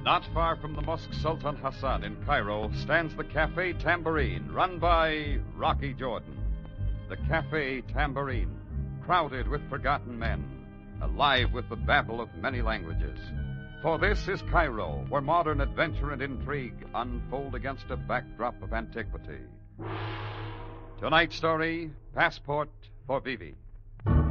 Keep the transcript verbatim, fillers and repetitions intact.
Not far from the Mosque Sultan Hassan in Cairo stands the Cafe Tambourine, run by Rocky Jordan. The Cafe Tambourine, crowded with forgotten men, alive with the babble of many languages. For this is Cairo, where modern adventure and intrigue unfold against a backdrop of antiquity. Tonight's story, Passport for Vivi.